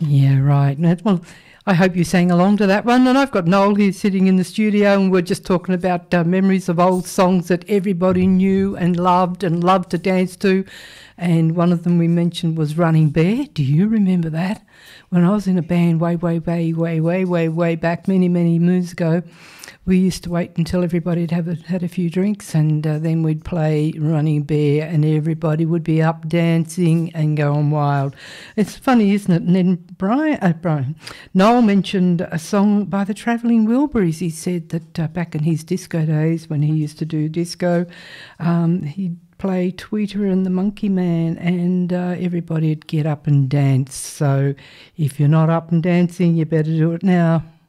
Yeah, right. Well, I hope you sang along to that one. And I've got Noel here sitting in the studio, and we're just talking about memories of old songs that everybody knew and loved to dance to. And one of them we mentioned was Running Bear. Do you remember that? When I was in a band way back, many moons ago, we used to wait until everybody had a few drinks, and then we'd play Running Bear, and everybody would be up dancing and going wild. It's funny, isn't it? And then Noel mentioned a song by the Travelling Wilburys. He said that back in his disco days, when he used to do disco, he'd play Tweeter and the Monkey Man, and everybody would get up and dance. So if you're not up and dancing, you better do it now.